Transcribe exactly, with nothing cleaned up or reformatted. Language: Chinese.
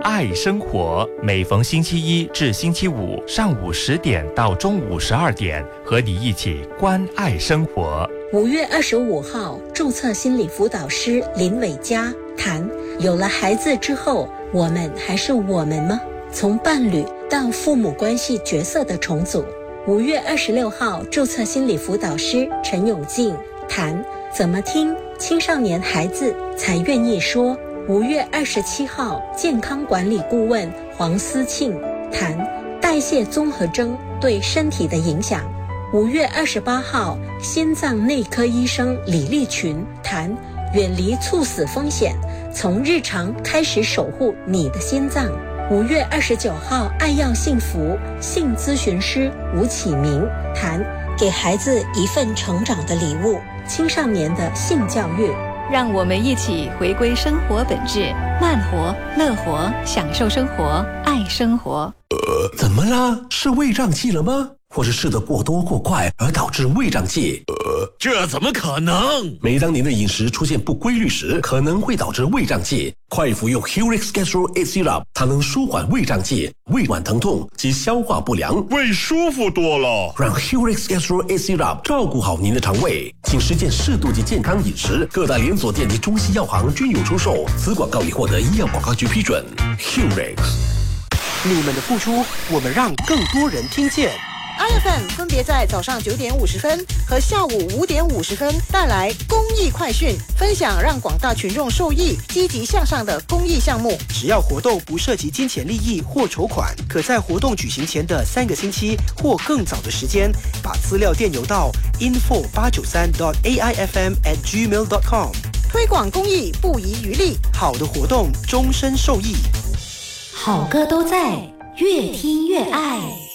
爱生活，每逢星期一至星期五上午十点到中午十二点，和你一起关爱生活。 五月二十五号，注册心理辅导师林伟嘉谈：有了孩子之后，我们还是我们吗？从伴侣到父母关系角色的重组。五月二十六号，注册心理辅导师陈永进谈：怎么听青少年孩子才愿意说。五月二十七号，健康管理顾问黄思庆谈代谢综合征对身体的影响。五月二十八号，心脏内科医生李立群谈远离猝死风险，从日常开始守护你的心脏。五月二十九号，爱要幸福性咨询师吴启明谈给孩子一份成长的礼物，青少年的性教育。 让我们一起回归生活本质，慢活、乐活，享受生活，爱生活。 呃，怎么了？是胃胀气了吗？或是吃得过多过快而导致胃胀气？ 呃，这怎么可能？ 每当您的饮食出现不规律时，可能会导致胃胀气。快服用 Hurix Gastro eight Syrup， 它能舒缓胃胀气、胃脘疼痛及消化不良， 胃舒服多了。 让 Hurix Gastro eight Syrup 照顾好您的肠胃，请实践适度及健康饮食。各大连锁店及中西药行均有出售。此广告已获得医药广告局批准。Hurix， 你们的付出，我们让更多人听见。 I F M 分别在早上九点五十分和下午五点五十分带来公益快讯，分享让广大群众受益、积极向上的公益项目。 只要活动不涉及金钱利益或筹款，可在活动举行前的三个星期或更早的时间，把资料电邮到 info 八九三 dot a i f m at gmail dot com。 推广公益不遗余力， 好的活动终身受益。 好歌都在，越听越爱。